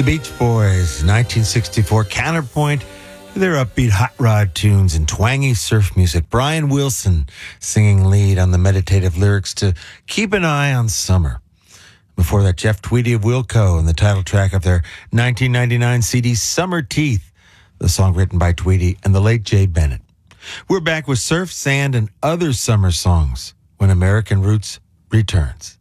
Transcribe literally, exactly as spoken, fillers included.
The Beach Boys, nineteen sixty-four, counterpoint to their upbeat hot rod tunes and twangy surf music. Brian Wilson singing lead on the meditative lyrics to Keep an Eye on Summer. Before that, Jeff Tweedy of Wilco and the title track of their nineteen ninety-nine C D, Summer Teeth, the song written by Tweedy and the late Jay Bennett. We're back with surf, sand, and other summer songs when American Roots returns.